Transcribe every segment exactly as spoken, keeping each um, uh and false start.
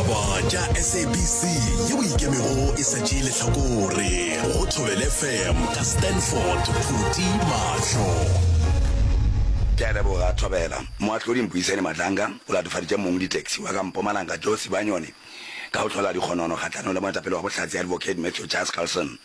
ditaba tša S A B C yeo ikemego e setšile hlakore go Thobela F M ka Stanford Phuti Mahlo. Ke a leboga Thobela. Moahlodi Mpuisane Madlanga o latofaditše mong di-taxi wa ka Mpumalanga Josi Banyone ka go tlhola dikgonono kgatlhanong le moetapele wa bohlatsi Advocate Matthew Charles Carlson.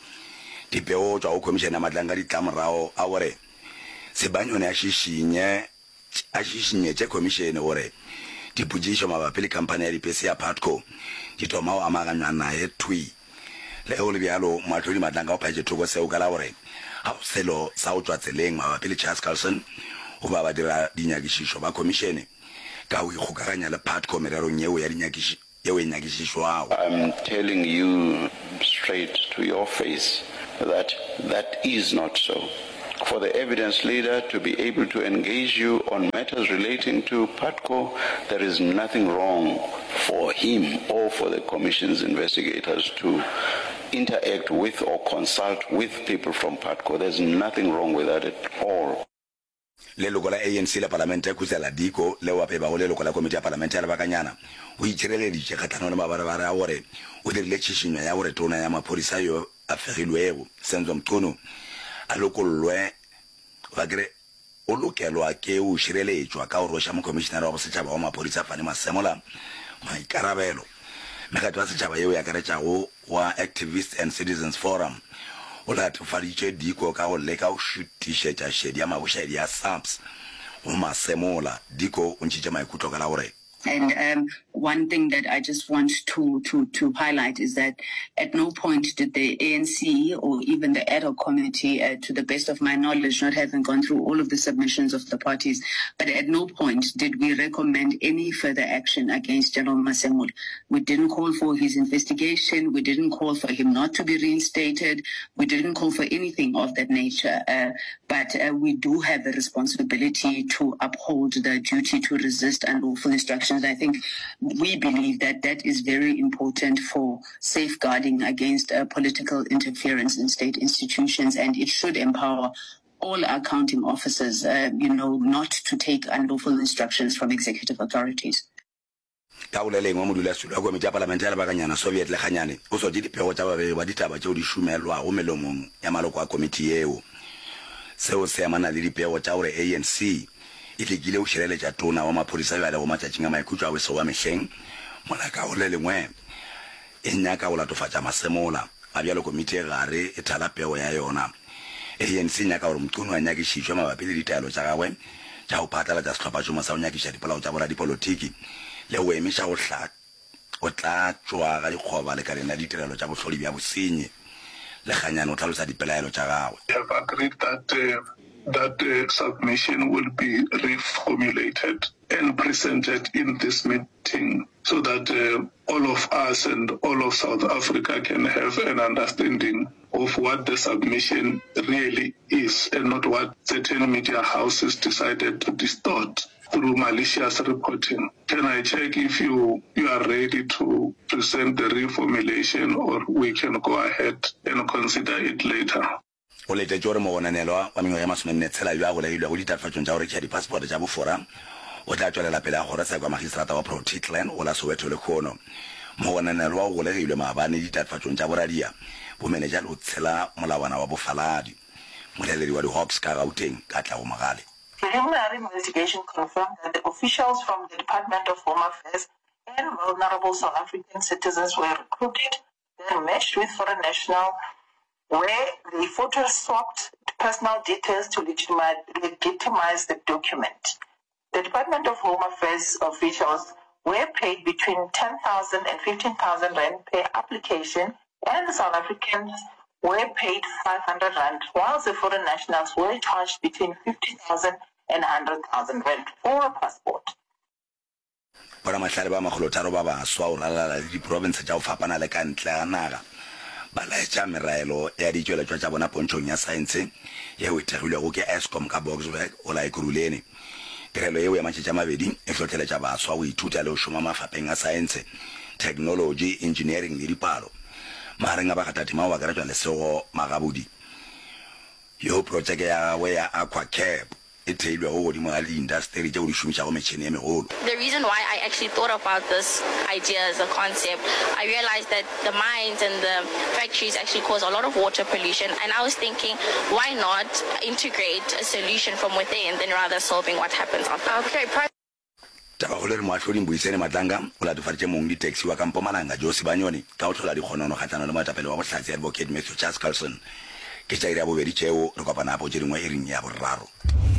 Dipeo tšwa go Khomišene ya Madlanga di tla morago a gore Sebanyone a šišinye a šišinyetše khomišene gore dipotšišo mabapi le kampane ya dipese ya Patco di thoma go amaganywa naye thui le go le bjalo moahlodi Madlanga o phaetše thoko seo ka la gore ga go selo sa go tšwa tseleng mabapi le Charles Carlson go ba ba dira dinyakišišo ba khomišene ka go ikgokaganya le Patco mererong yeo ya dinyakiši yeo e nyakišišwago. I'm telling you straight to your face that that is not so. For the evidence leader to be able to engage you on matters relating to Patco, there is nothing wrong for him or for the Commission's investigators to interact with or consult with people from Patco. There's nothing wrong with that at all. Leloko la A N C la parlamente ku sela diko le wa peba go leloko la komiti ya parlamente ya bakanyana o itshireleditše kgatlhanong le mabarabara a gore o dirile tšhišinyo ya gore tona ya maphodisa yo a fegilwego Senzo Mchunu a lokollwe ba kere o lokelwa ke o šireletšwa ka go roša mokomišenara wa bosetšhaba wa maphodisa Fane Masemola maikarabelo. Mekgatlo ya setšhaba yeo ya akaretšago wa Activists and Citizens Forum o latofaditše diko ka go leka go šutišetša šedi ya mabošedi ya S A P S go Masemola. Diko o ntšhitše maikutlo ka la gore And um, one thing that I just want to, to, to highlight is that at no point did the A N C or even the ad hoc committee, uh, to the best of my knowledge, not having gone through all of the submissions of the parties, but at no point did we recommend any further action against General Masemola. We didn't call for his investigation. We didn't call for him not to be reinstated. We didn't call for anything of that nature. Uh, but uh, we do have a responsibility to uphold the duty to resist unlawful instructions. I think we believe that that is very important for safeguarding against uh, political interference in state institutions, and it should empower all accounting officers, uh, you know, not to take unlawful instructions from executive authorities. ka o le lengwe modulasetulo wa komiti ya parlamente ya Lebakanyana Soviet Lekganyane o sotse dipego tša babedi ba ditaba tšeo di šumelwago melomong ya maloko a komiti yeo. Seo se amana le dipego tša gore A N C e lekile go šireletša tona wa maphodisa bjale go matšatšing a maikutlo a boso wa mehleng molaka o le lengwe e nyaka go latofatša Masemola a bjalo komiti e gare e thala pego ya yona. A N C nyaka gore Mchunu a nyakišišwe mabapi le ditaelo tša gagwe tša go phatlalatša sehlophatšomo sa go nyakiša dipolao tša boradipolotiki le go emiša go tla tšwa ga dikgoba lekaleng la ditirelo tša bohlodi bja bosenyi. Lekganyane o tlhalosa dipelaelo tša gagwe. We have agreed that uh, that uh, submission will be reformulated and presented in this meeting so that uh, all of us and all of South Africa can have an understanding of what the submission really is and not what certain media houses decided to distort through malicious reporting. Can I check if you, you are ready to present the reformulation, or we can go ahead and consider it later? O le tšore mo gonanelo wa mengwe ya masomenne tshela yo a go leilwe go ditafatšong tša go rekša dipassport tša bofora o tla tšwelela pele a kgorotsa kwa magistrata wa Protikland go la Soweto le Khono. Mo gonanelo wa go golegilwe maabane ditafatšong tša boradia bomenetša le tshela molawana wa bofaladi. Moleledi wa di-Hawks ka Gauteng ka tla go Magale. Preliminary investigation confirmed that the officials from the Department of Home Affairs and vulnerable South African citizens were recruited, then matched with foreign nationals, where they photo-swapped personal details to legitimize, legitimize the document. The Department of Home Affairs officials were paid between ten thousand and fifteen thousand rand per application, and the South Africans were paid five hundred rand, whilst the foreign nationals were charged between fifty thousand and one hundred thousand rand for a passport. Para mahlale ba magolotaro ba baswa o ralala le diprovince tša go fapana le ka ntle ga naga ba laetša meraelo ya ditšweletšwa tša bona pontšhong ya saense yeo e thegilwego ke Eskom ka Boksburg o la Ekurhuleni. Tirelo yeo ya matšatši a mabedi e hlohleletša baswa go ithuta le go šoma mafapeng a saense, technology, engineering le dipalo. Magareng a bakgathatima o akaretšwa Lesego Magabudi yo projeke ya gagwe ya Aquacap e theilwe go godimo ga di-industry tse o di šomiša go metšhene e megolo. The reason why I actually thought about this idea as a concept, I realized that the mines and the factories actually cause a lot of water pollution, and I was thinking, why not integrate a solution from within than rather solving what happens out there? Okay. taba go le re moatlhodi Mboisene Matlanga o latofaditše mong di-taxi wa ka Mpumalanga Josi Banyoni ka go tlhola dikgonono kgatlhano le moetapele wa bohlatsi advocate Matthew Charles Carlson ke tša iri ya bobedi tšeo re kopana po tše dingwe e ring ya boraro.